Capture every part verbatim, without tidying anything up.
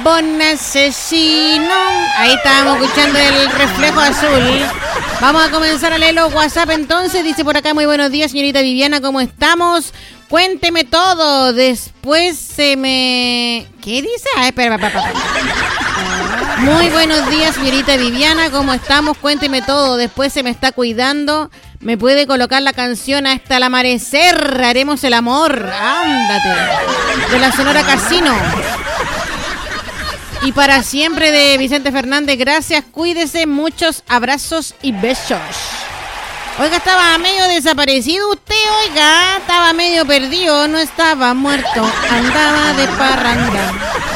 Bon asesino. Ahí estábamos escuchando el reflejo azul. Vamos a comenzar a leer los WhatsApp entonces. Dice por acá, muy buenos días, señorita Viviana, ¿cómo estamos? Cuénteme todo. Después se me... ¿Qué dice? Ah, espera, espera, espera. Muy buenos días, señorita Viviana, ¿cómo estamos? Cuénteme todo. Después se me está cuidando. ¿Me puede colocar la canción Hasta el amanecer? Haremos el amor. Ándate. De la Sonora Casino. Y para siempre de Vicente Fernández. Gracias, cuídese, muchos abrazos y besos. Oiga, estaba medio desaparecido usted, oiga. Estaba medio perdido, no estaba muerto. Andaba de parranda.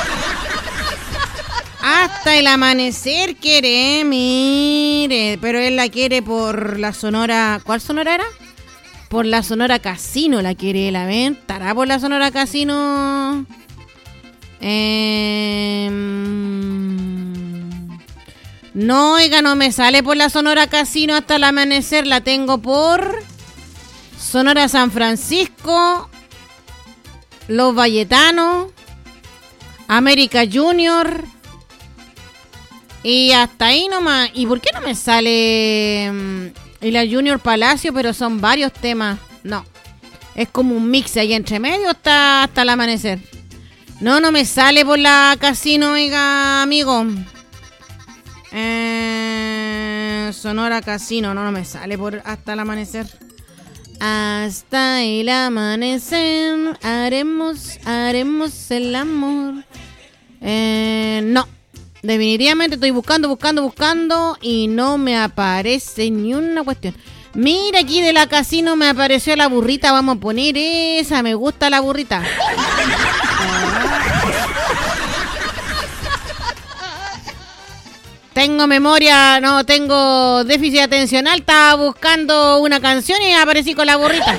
Hasta el amanecer quiere, mire. Pero él la quiere por la Sonora... ¿Cuál Sonora era? Por la Sonora Casino la quiere él, a ver. ¿Estará por la Sonora Casino? Eh... No, oiga, no me sale por la Sonora Casino Hasta el amanecer. La tengo por Sonora San Francisco, Los Valletano, América Junior... Y hasta ahí nomás. ¿Y por qué no me sale um, y la Junior Palacio? Pero son varios temas. No. Es como un mix ahí entre medio hasta, hasta el amanecer. No, no me sale por la Casino, oiga, amigo. Eh, Sonora Casino. No, no me sale por hasta el amanecer. Hasta el amanecer. Haremos, haremos el amor. Eh, no. Definitivamente estoy buscando, buscando, buscando y no me aparece ni una cuestión. Mira, aquí de la Casino me apareció la burrita. Vamos a poner esa. Me gusta la burrita. Tengo memoria, no, tengo déficit atencional. Estaba buscando una canción y aparecí con la burrita.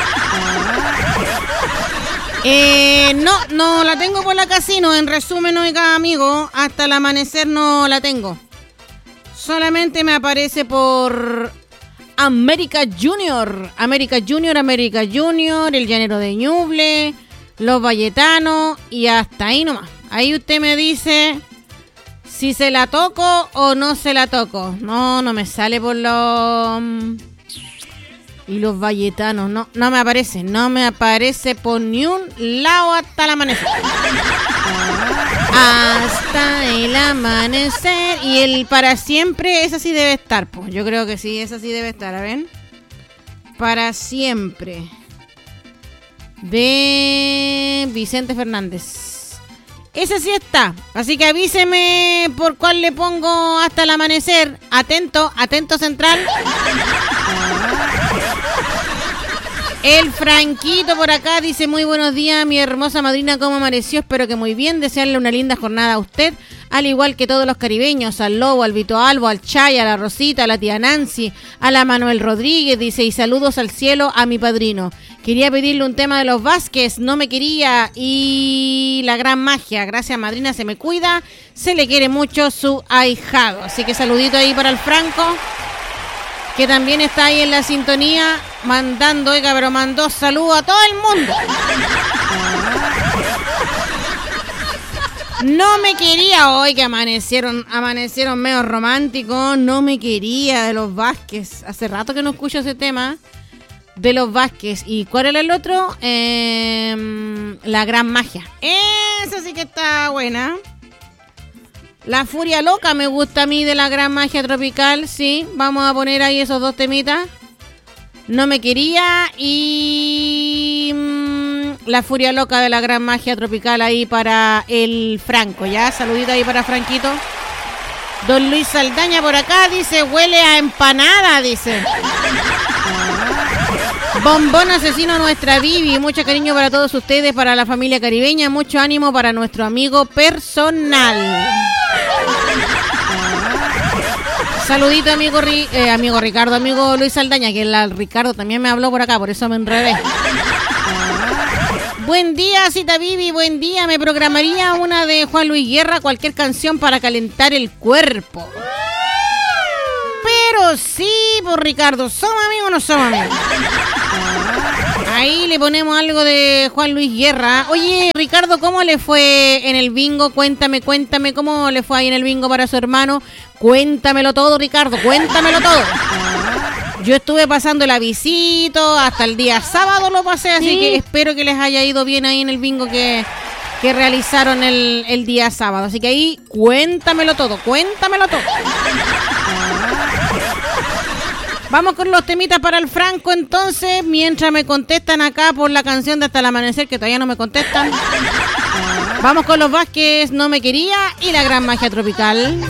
Eh, no, no la tengo por la Casino. En resumen, oiga, amigo, hasta el amanecer no la tengo. Solamente me aparece por América Junior. América Junior, América Junior, El Llanero de Ñuble, Los Valletano y hasta ahí nomás. Ahí usted me dice si se la toco o no se la toco. No, no me sale por los... Y Los Valletanos, no, no me aparece, no me aparece por ni un lado hasta el amanecer. Hasta el amanecer. Y el para siempre, esa sí debe estar, pues. Yo creo que sí, esa sí debe estar, a ver. Para siempre. De Vicente Fernández. Ese sí está. Así que avíseme por cuál le pongo hasta el amanecer. Atento, atento central. El Franquito por acá dice, muy buenos días, mi hermosa madrina, ¿cómo amaneció? Espero que muy bien, desearle una linda jornada a usted, al igual que todos los caribeños, al Lobo, al Vito Albo, al Chay, a la Rosita, a la tía Nancy, a la Manuel Rodríguez, dice, y saludos al cielo a mi padrino. Quería pedirle un tema de los Vázquez, No me quería, y La Gran Magia. Gracias, madrina, se me cuida, se le quiere mucho su ahijado. Así que saludito ahí para el Franco, que también está ahí en la sintonía, mandando, oiga, pero mandó saludos a todo el mundo. No me quería, hoy que amanecieron, amanecieron medio románticos. No me quería, de los Vázquez. Hace rato que no escucho ese tema de los Vázquez. ¿Y cuál era el otro? Eh, La Gran Magia. Esa sí que está buena. La Furia Loca me gusta a mí, de La Gran Magia Tropical, sí. Vamos a poner ahí esos dos temitas. No me quería y mmm, La Furia Loca de La Gran Magia Tropical ahí para el Franco, ¿ya? Saludito ahí para Franquito. Don Luis Saldaña por acá dice, huele a empanada, dice. Bombón asesino a nuestra Vivi, mucho cariño para todos ustedes, para la familia caribeña, mucho ánimo para nuestro amigo personal. Saludito amigo eh, amigo Ricardo, amigo Luis Saldaña, que el Ricardo también me habló por acá, por eso me enredé. Buen día, Cita Vivi, buen día. Me programaría una de Juan Luis Guerra, cualquier canción para calentar el cuerpo. Pero sí, por Ricardo, ¿somos amigos o no somos amigos? Ahí le ponemos algo de Juan Luis Guerra. Oye, Ricardo, ¿cómo le fue en el bingo? Cuéntame, cuéntame, ¿cómo le fue ahí en el bingo para su hermano? Cuéntamelo todo, Ricardo, cuéntamelo todo. Yo estuve pasando el avisito, hasta el día sábado lo pasé, así ¿sí? que espero que les haya ido bien ahí en el bingo que, que realizaron el, el día sábado. Así que ahí, cuéntamelo todo, cuéntamelo todo. Vamos con los temitas para el Franco entonces, mientras me contestan acá por la canción de Hasta el Amanecer, que todavía no me contestan. Vamos con los Vázquez, No Me Quería, y La Gran Magia Tropical.